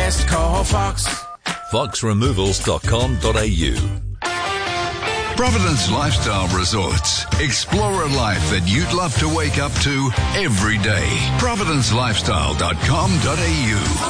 best, call Fox. foxremovals.com.au. Providence Lifestyle Resorts. Explore a life that you'd love to wake up to every day. providencelifestyle.com.au.